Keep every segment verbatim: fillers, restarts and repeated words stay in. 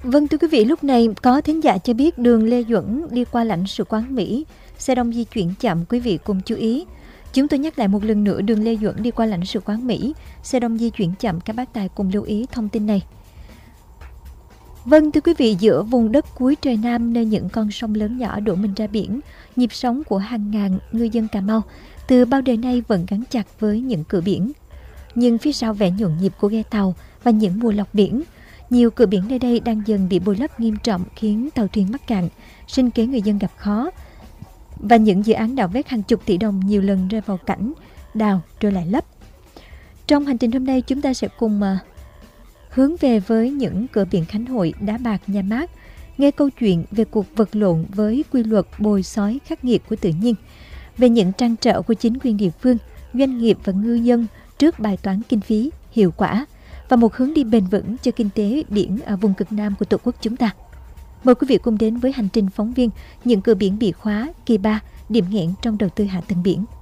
Vâng thưa quý vị, lúc này có thính giả cho biết đường Lê Duẩn đi qua lãnh sự quán Mỹ, xe đông di chuyển chậm, quý vị cùng chú ý. Chúng tôi nhắc lại một lần nữa, đường Lê Duẩn đi qua lãnh sự quán Mỹ, xe đông di chuyển chậm, các bác tài cùng lưu ý thông tin này. Vâng thưa quý vị, giữa vùng đất cuối trời Nam nơi những con sông lớn nhỏ đổ mình ra biển, nhịp sống của hàng ngàn ngư dân Cà Mau từ bao đời nay vẫn gắn chặt với những cửa biển. Nhưng phía sau vẻ nhộn nhịp của ghe tàu và những mùa lọc biển, nhiều cửa biển nơi đây đang dần bị bồi lấp nghiêm trọng, khiến tàu thuyền mắc cạn, sinh kế người dân gặp khó. Và những dự án đào vét hàng chục tỷ đồng nhiều lần rơi vào cảnh đào rồi lại lấp. Trong hành trình hôm nay, chúng ta sẽ cùng uh, hướng về với những cửa biển Khánh Hội, Đá Bạc, Nhà Mát, nghe câu chuyện về cuộc vật lộn với quy luật bồi xói khắc nghiệt của tự nhiên, về những trăn trở của chính quyền địa phương, doanh nghiệp và ngư dân trước bài toán kinh phí, hiệu quả và một hướng đi bền vững cho kinh tế biển ở vùng cực Nam của Tổ quốc chúng ta. Mời quý vị cùng đến với hành trình phóng viên những cửa biển bị khóa, kỳ ba, điểm nghẽn trong đầu tư hạ tầng biển.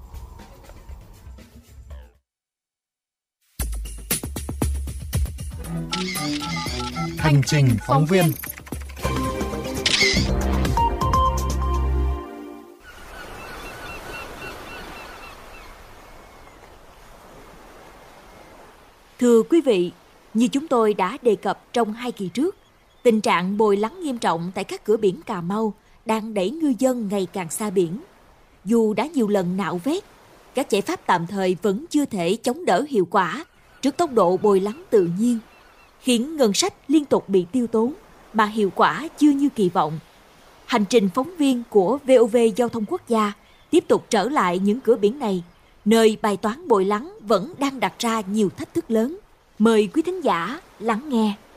Hành trình phóng viên. Thưa quý vị, như chúng tôi đã đề cập trong hai kỳ trước, tình trạng bồi lắng nghiêm trọng tại các cửa biển Cà Mau đang đẩy ngư dân ngày càng xa biển. Dù đã nhiều lần nạo vét, các giải pháp tạm thời vẫn chưa thể chống đỡ hiệu quả trước tốc độ bồi lắng tự nhiên, khiến ngân sách liên tục bị tiêu tốn mà hiệu quả chưa như kỳ vọng. Hành trình phóng viên của vê o vê Giao thông Quốc gia tiếp tục trở lại những cửa biển này, nơi bài toán bồi lắng vẫn đang đặt ra nhiều thách thức lớn. Mời quý thính giả lắng nghe.